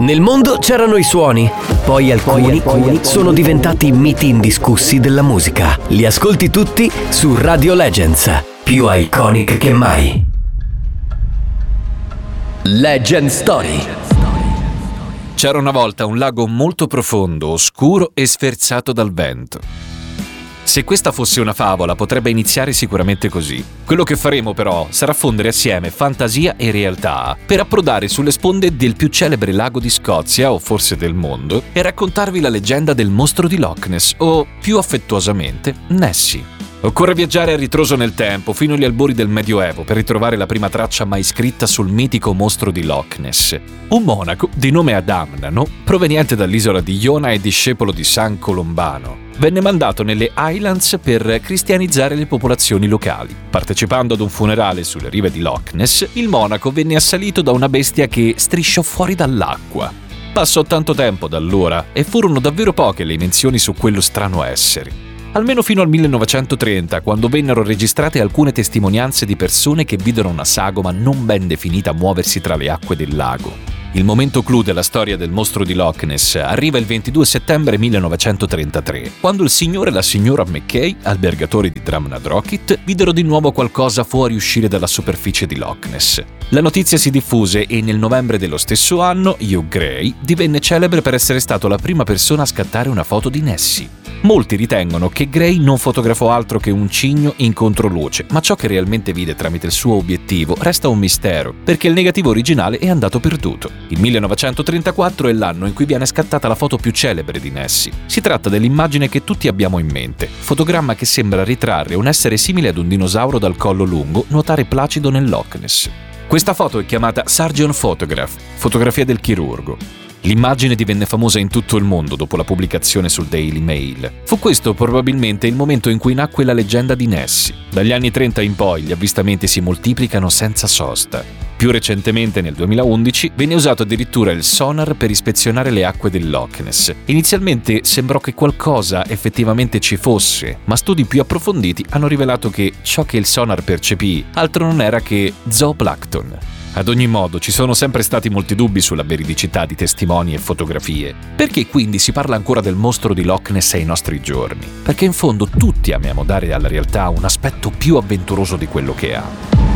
Nel mondo c'erano i suoni, poi alcuni sono diventati miti indiscussi della musica. Li ascolti tutti su Radio Legends, più iconic che mai. Legend Story. C'era una volta un lago molto profondo, oscuro e sferzato dal vento. Se questa fosse una favola, potrebbe iniziare sicuramente così. Quello che faremo però sarà fondere assieme fantasia e realtà per approdare sulle sponde del più celebre lago di Scozia, o forse del mondo, e raccontarvi la leggenda del mostro di Loch Ness, o più affettuosamente Nessie. Occorre viaggiare a ritroso nel tempo, fino agli albori del Medioevo, per ritrovare la prima traccia mai scritta sul mitico mostro di Loch Ness. Un monaco di nome Adamnano, proveniente dall'isola di Iona e discepolo di San Colombano, venne mandato nelle Highlands per cristianizzare le popolazioni locali. Partecipando ad un funerale sulle rive di Loch Ness, il monaco venne assalito da una bestia che strisciò fuori dall'acqua. Passò tanto tempo da allora e furono davvero poche le menzioni su quello strano essere. Almeno fino al 1930, quando vennero registrate alcune testimonianze di persone che videro una sagoma non ben definita muoversi tra le acque del lago. Il momento clou della storia del mostro di Loch Ness arriva il 22 settembre 1933, quando il signore e la signora Mackay, albergatori di Drumnadrochit, videro di nuovo qualcosa fuoriuscire dalla superficie di Loch Ness. La notizia si diffuse e nel novembre dello stesso anno Hugh Gray divenne celebre per essere stato la prima persona a scattare una foto di Nessie. Molti ritengono che Gray non fotografò altro che un cigno in controluce, ma ciò che realmente vide tramite il suo obiettivo resta un mistero, perché il negativo originale è andato perduto. Il 1934 è l'anno in cui viene scattata la foto più celebre di Nessie. Si tratta dell'immagine che tutti abbiamo in mente, fotogramma che sembra ritrarre un essere simile ad un dinosauro dal collo lungo nuotare placido nel Loch Ness. Questa foto è chiamata Surgeon Photograph, fotografia del chirurgo. L'immagine divenne famosa in tutto il mondo dopo la pubblicazione sul Daily Mail. Fu questo probabilmente il momento in cui nacque la leggenda di Nessie. Dagli anni 30 in poi gli avvistamenti si moltiplicano senza sosta. Più recentemente, nel 2011, venne usato addirittura il sonar per ispezionare le acque del Loch Ness. Inizialmente sembrò che qualcosa effettivamente ci fosse, ma studi più approfonditi hanno rivelato che ciò che il sonar percepì altro non era che zooplancton. Ad ogni modo, ci sono sempre stati molti dubbi sulla veridicità di testimoni e fotografie. Perché quindi si parla ancora del mostro di Loch Ness ai nostri giorni? Perché in fondo tutti amiamo dare alla realtà un aspetto più avventuroso di quello che ha.